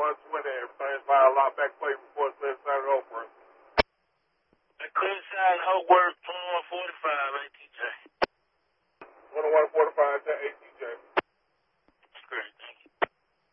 God's winning. Everything's by a lot back play before Cliffside Hopeworth. Cliffside Hopeworth 21-45, ain't TJ?